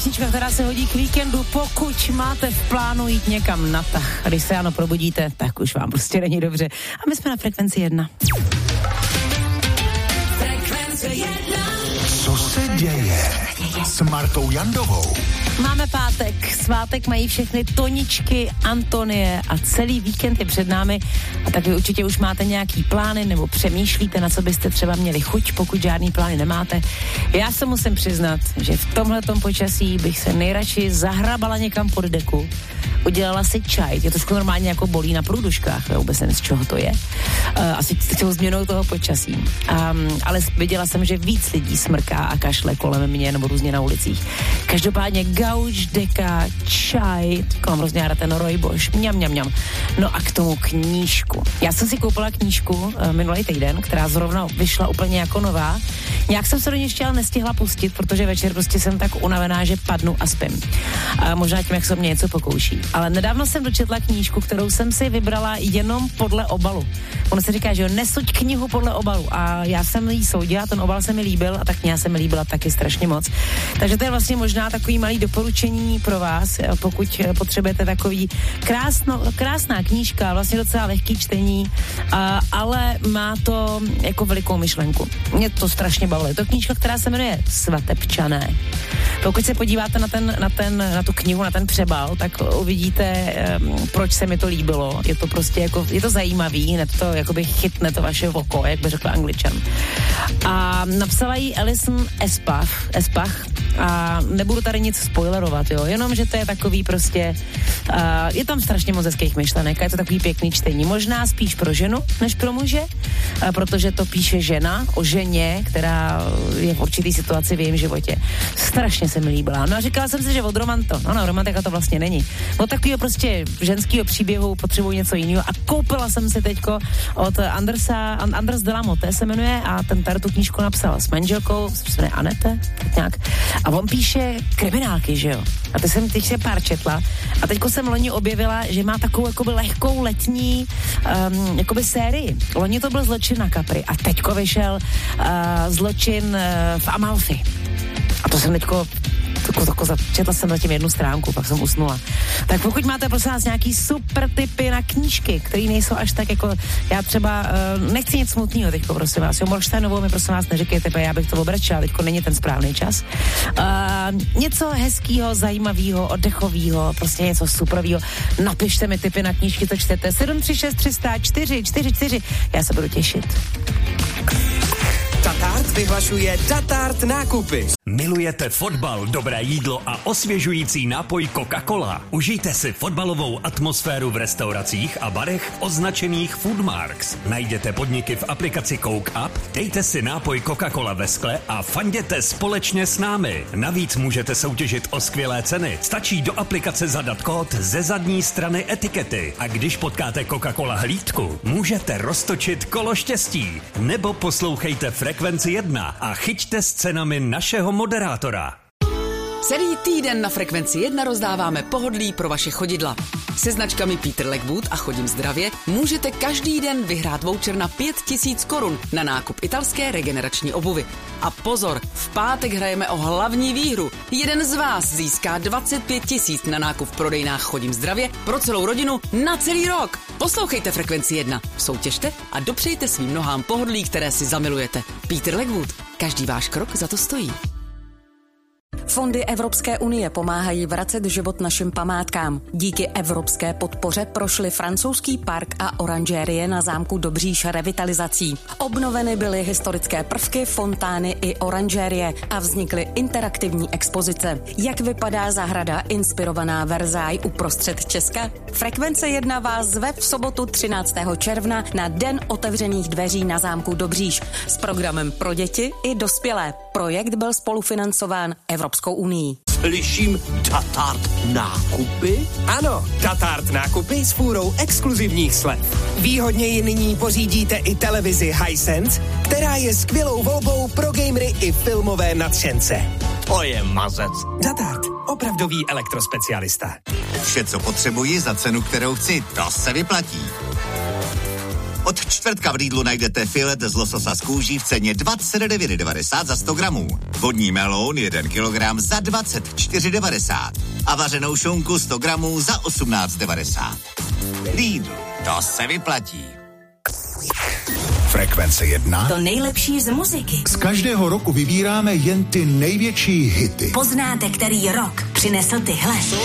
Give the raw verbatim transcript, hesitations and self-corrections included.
Písnička, která se hodí k víkendu, pokud máte v plánu jít někam na tah. Když se ráno probudíte, tak už vám prostě není dobře. A my jsme na frekvenci jedna. Frekvence jedna. Co se děje s Martou Jandovou? Máme pátek, svátek mají všechny Toničky, Antonie a celý víkend je před námi. A tak vy určitě už máte nějaký plány nebo přemýšlíte, na co byste třeba měli chuť, pokud žádný plány nemáte. Já se musím přiznat, že v tomhletom počasí bych se nejradši zahrabala někam pod deku, udělala si čaj, je trošku normálně jako bolí na průduškách, já vůbec nevím, z čeho to je. Uh, asi celou změnou toho počasí. Um, ale viděla jsem, že víc lidí smrká a kašle kolem mě nebo různě na ulicích. Každopádně gauč, deka, čaj, mám hrozně ráda ten rojboš, mňam, mňam, mňam. No a k tomu knížku. Já jsem si koupila knížku uh, minulý týden, která zrovna vyšla úplně jako nová. Nějak jsem se do ní ještě ale nestihla pustit, protože večer prostě jsem tak unavená, že padnu a spím. Uh, možná tím, jak se mě něco pokouší. Ale nedávno jsem dočetla knížku, kterou jsem si vybrala jenom podle obalu. Ono se říká, že jo, nesuď knihu podle obalu. A já jsem jí soudila, ten obal se mi líbil a ta kniha se mi líbila taky strašně moc. Takže to je vlastně možná takový malý doporučení pro vás, pokud potřebujete takový krásno, krásná knížka, vlastně docela lehký čtení, a, ale má to jako velikou myšlenku. Mě to strašně bavilo. Je to knížka, která se jmenuje Svatebčané. Pokud se podíváte na, ten, na, ten, na tu knihu, na ten přebal, tak uvidíte, um, proč se mi to líbilo. Je to prostě jako, je to zajímavý, hned to jakoby chytne to vaše oko, jak by řekl Angličan. A napsala jí Alison Espach, Espach a nebudu tady nic spoilerovat, jo, jenom, že to je takový prostě, uh, je tam strašně moc hezkých myšlenek a je to takový pěkný čtení. Možná spíš pro ženu, než pro muže, uh, protože to píše žena o ženě, která je v určitý situaci v jejím životě. Strašně se mi líbila. No a říkala jsem si, že od romanto, no, no, romantika to vlastně není. Od takového prostě ženského příběhu potřebuji něco jiného a koupila jsem si teďko od Andersa, Anders de la Motte se jmenuje a ten tady tu knížku napsal s manželkou, se jmenuje Anete, tak nějak. A on píše kriminálky, že jo? A to jsem teď se pár četla a teďko jsem loni objevila, že má takovou jakoby lehkou letní um, jakoby sérii. Loni to byl Zločin na Capri a teďko vyšel uh, Zločin uh, v Amalfi. A to jsem teďko Tako, tako, četla jsem zatím jednu stránku, pak jsem usnula. Tak pokud máte prosím vás nějaký super tipy na knížky, které nejsou až tak jako, já třeba uh, nechci nic smutného teďko, prosím vás, jo, Morštejnovou mi prosím vás neříkejte, já bych to obrečela, teďko není ten správný čas. Uh, něco hezkýho, zajímavého, oddechového, prostě něco superového. Napište mi tipy na knížky, co čtete. sedm tři šest tři nula čtyři čtyři čtyři. Já se budu těšit. Tatart vyhlašuje Tatart nákupy. Milujete fotbal, dobré jídlo a osvěžující nápoj Coca-Cola? Užijte si fotbalovou atmosféru v restauracích a barech označených Foodmarks. Najděte podniky v aplikaci Coke Up, dejte si nápoj Coca-Cola ve skle a fanděte společně s námi. Navíc můžete soutěžit o skvělé ceny. Stačí do aplikace zadat kód ze zadní strany etikety. A když potkáte Coca-Cola hlídku, můžete roztočit kolo štěstí. Nebo poslouchejte Frekvenci jedna a chyťte s cenami našeho moderátora. Celý týden na Frekvenci jedna rozdáváme pohodlí pro vaše chodidla. Se značkami Peter Legwood a Chodím zdravě můžete každý den vyhrát voucher na pět tisíc korun na nákup italské regenerační obuvy. A pozor, v pátek hrajeme o hlavní výhru. Jeden z vás získá dvacet pět tisíc na nákup v prodejnách Chodím zdravě pro celou rodinu na celý rok. Poslouchejte Frekvenci jedna, soutěžte a dopřejte svým nohám pohodlí, které si zamilujete. Peter Legwood, každý váš krok za to stojí. Fondy Evropské unie pomáhají vracet život našim památkám. Díky evropské podpoře prošly francouzský park a oranžérie na zámku Dobříš revitalizací. Obnoveny byly historické prvky, fontány i oranžérie a vznikly interaktivní expozice. Jak vypadá zahrada inspirovaná Versailles uprostřed Česka? Frekvence jedna vás zve v sobotu třináctého června na Den otevřených dveří na zámku Dobříš s programem pro děti i dospělé. Projekt byl spolufinancován Evropskou unii. Slyším Tatart nákupy? Ano, Tatart nákupy s fůrou exkluzivních slev. Výhodněji nyní pořídíte i televizi Hisense, která je skvělou volbou pro gamery i filmové nadšence. To je mazec. Tatart, opravdový elektrospecialista. Vše, co potřebuji za cenu, kterou chci, to se vyplatí. Od čtvrtka v Lidlu najdete filet z lososa z kůží v ceně dvacet devět devadesát za sto gramů. Vodní meloun jeden kilogram za dvacet čtyři devadesát. A vařenou šunku sto gramů za osmnáct devadesát. Lidl, to se vyplatí. Frekvence jedna. To nejlepší z muziky. Z každého roku vybíráme jen ty největší hity. Poznáte, který rok přinesl tyhle.